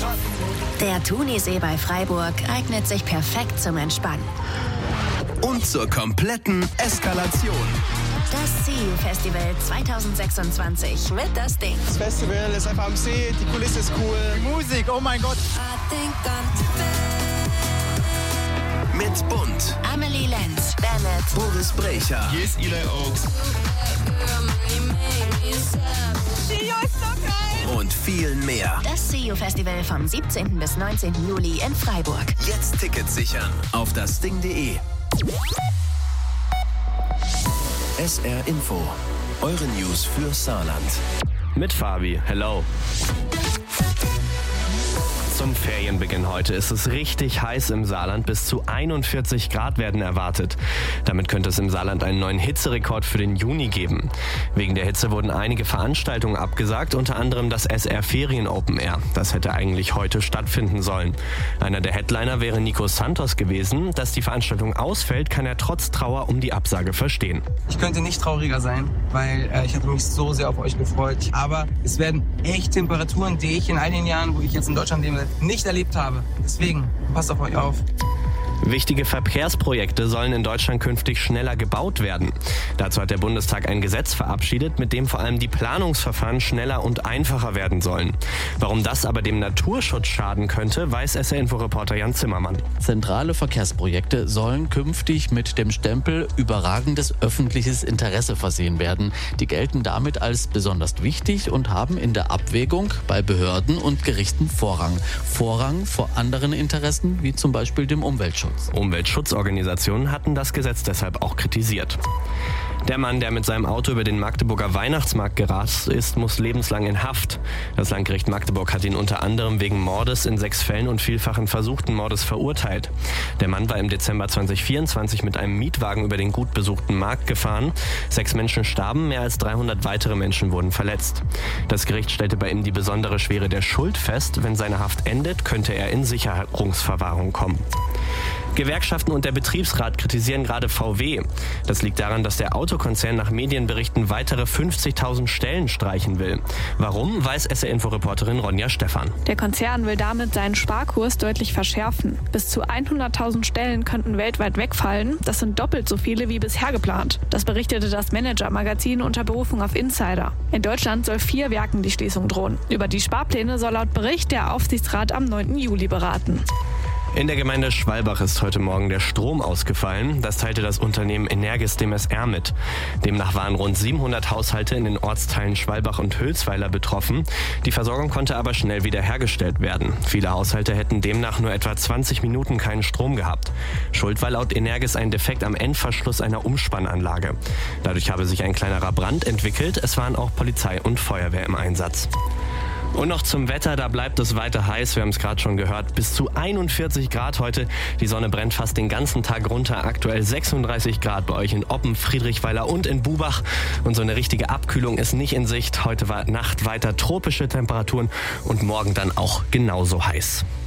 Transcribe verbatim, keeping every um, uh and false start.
Der Thunisee bei Freiburg eignet sich perfekt zum Entspannen. Und zur kompletten Eskalation. Das See You Festival zwanzig sechsundzwanzig mit das Ding. Das Festival ist einfach am See, die Kulisse ist cool. Die Musik, oh mein Gott. Mit Bund, Amelie Lenz, Bennett, Boris Brecher. Hier ist Eli Oaks. Und viel mehr. Das See You Festival vom siebzehnten bis neunzehnten Juli in Freiburg. Jetzt Tickets sichern auf das ding punkt de. S R Info. Eure News für Saarland. Mit Fabi, hello. Zum Ferienbeginn heute ist es richtig heiß im Saarland. Bis zu einundvierzig Grad werden erwartet. Damit könnte es im Saarland einen neuen Hitzerekord für den Juni geben. Wegen der Hitze wurden einige Veranstaltungen abgesagt, unter anderem das S R Ferien Open Air. Das hätte eigentlich heute stattfinden sollen. Einer der Headliner wäre Nico Santos gewesen. Dass die Veranstaltung ausfällt, kann er trotz Trauer um die Absage verstehen. Ich könnte nicht trauriger sein, weil äh, ich hatte mich so sehr auf euch gefreut. Aber es werden echt Temperaturen, die ich in all den Jahren, wo ich jetzt in Deutschland lebe, nicht erlebt habe. Deswegen, passt auf euch auf. Wichtige Verkehrsprojekte sollen in Deutschland künftig schneller gebaut werden. Dazu hat der Bundestag ein Gesetz verabschiedet, mit dem vor allem die Planungsverfahren schneller und einfacher werden sollen. Warum das aber dem Naturschutz schaden könnte, weiß S R-Info-Reporter Jan Zimmermann. Zentrale Verkehrsprojekte sollen künftig mit dem Stempel überragendes öffentliches Interesse versehen werden. Die gelten damit als besonders wichtig und haben in der Abwägung bei Behörden und Gerichten Vorrang. Vorrang vor anderen Interessen, wie zum Beispiel dem Umweltschutz. Umweltschutzorganisationen hatten das Gesetz deshalb auch kritisiert. Der Mann, der mit seinem Auto über den Magdeburger Weihnachtsmarkt gerast ist, muss lebenslang in Haft. Das Landgericht Magdeburg hat ihn unter anderem wegen Mordes in sechs Fällen und vielfachen versuchten Mordes verurteilt. Der Mann war im Dezember zweitausendvierundzwanzig mit einem Mietwagen über den gut besuchten Markt gefahren. Sechs Menschen starben, mehr als dreihundert weitere Menschen wurden verletzt. Das Gericht stellte bei ihm die besondere Schwere der Schuld fest. Wenn seine Haft endet, könnte er in Sicherungsverwahrung kommen. Gewerkschaften und der Betriebsrat kritisieren gerade V W. Das liegt daran, dass der Autokonzern nach Medienberichten weitere fünfzigtausend Stellen streichen will. Warum, weiß S R-Info-Reporterin Ronja Stephan. Der Konzern will damit seinen Sparkurs deutlich verschärfen. Bis zu hunderttausend Stellen könnten weltweit wegfallen. Das sind doppelt so viele wie bisher geplant. Das berichtete das Manager-Magazin unter Berufung auf Insider. In Deutschland soll vier Werken die Schließung drohen. Über die Sparpläne soll laut Bericht der Aufsichtsrat am neunten Juli beraten. In der Gemeinde Schwalbach ist heute Morgen der Strom ausgefallen. Das teilte das Unternehmen Energis dem S R mit. Demnach waren rund siebenhundert Haushalte in den Ortsteilen Schwalbach und Hülsweiler betroffen. Die Versorgung konnte aber schnell wiederhergestellt werden. Viele Haushalte hätten demnach nur etwa zwanzig Minuten keinen Strom gehabt. Schuld war laut Energis ein Defekt am Endverschluss einer Umspannanlage. Dadurch habe sich ein kleinerer Brand entwickelt. Es waren auch Polizei und Feuerwehr im Einsatz. Und noch zum Wetter, da bleibt es weiter heiß, wir haben es gerade schon gehört, bis zu einundvierzig Grad heute. Die Sonne brennt fast den ganzen Tag runter, aktuell sechsunddreißig Grad bei euch in Oppen, Friedrichweiler und in Bubach. Und so eine richtige Abkühlung ist nicht in Sicht. Heute war Nacht weiter tropische Temperaturen und morgen dann auch genauso heiß.